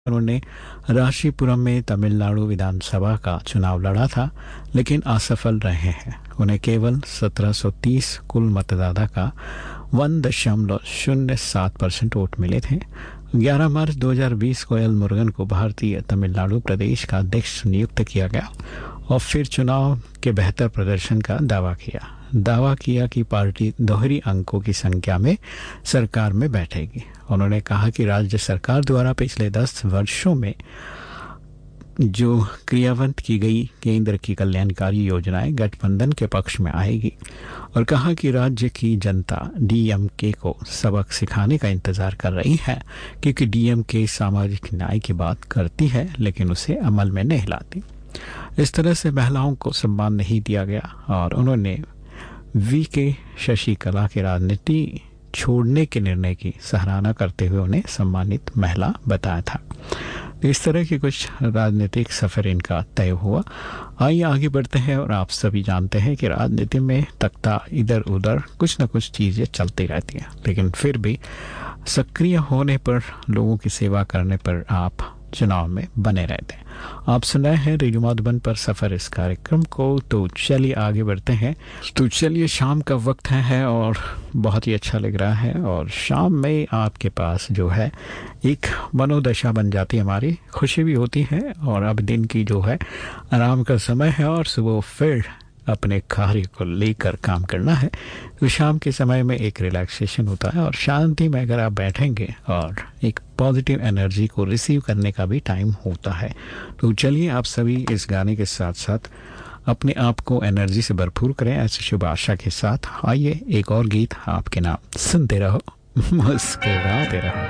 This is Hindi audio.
उन्होंने राशीपुरम में तमिलनाडु विधानसभा का चुनाव लड़ा था, लेकिन असफल रहे हैं। उन्हें केवल 1730 कुल मतदाता का 1.07% वोट मिले थे। 11 मार्च 2020 को एल मुरुगन को भारतीय तमिलनाडु प्रदेश का अध्यक्ष नियुक्त किया गया और फिर चुनाव के बेहतर प्रदर्शन का दावा किया कि पार्टी दोहरी अंकों की संख्या में सरकार में बैठेगी। उन्होंने कहा कि राज्य सरकार द्वारा पिछले 10 वर्षों में जो क्रियान्वित की गई केंद्र की कल्याणकारी योजनाएं गठबंधन के पक्ष में आएगी और कहा कि राज्य की जनता डीएमके को सबक सिखाने का इंतजार कर रही है, क्योंकि डीएमके सामाजिक न्याय की बात करती है लेकिन उसे अमल में नहीं लाती। इस तरह से महिलाओं को सम्मान नहीं दिया गया और उन्होंने वी.के. शशिकला के राजनीति छोड़ने के निर्णय की सराहना करते हुए उन्हें सम्मानित महिला बताया था। इस तरह के कुछ राजनीतिक सफर इनका तय हुआ। आइए आगे बढ़ते हैं। और आप सभी जानते हैं कि राजनीति में तख्ता इधर उधर कुछ न कुछ चीजें चलती रहती हैं, लेकिन फिर भी सक्रिय होने पर, लोगों की सेवा करने पर आप चुनाव में बने रहते हैं। आप सुन रहे हैं रेडियो मधुबन पर सफर इस कार्यक्रम को। तो चलिए आगे बढ़ते हैं। तो चलिए, शाम का वक्त है और बहुत ही अच्छा लग रहा है। और शाम में आपके पास जो है एक मनोदशा बन जाती है, हमारी खुशी भी होती है और अब दिन की जो है आराम का समय है और सुबह फिर अपने कार्य को लेकर काम करना है। तो शाम के समय में एक रिलैक्सेशन होता है और शांति में अगर आप बैठेंगे और एक पॉजिटिव एनर्जी को रिसीव करने का भी टाइम होता है। तो चलिए, आप सभी इस गाने के साथ साथ अपने आप को एनर्जी से भरपूर करें, ऐसी शुभ आशा के साथ। आइए एक और गीत आपके नाम सुनते रहो, मुस्कुराते रहो।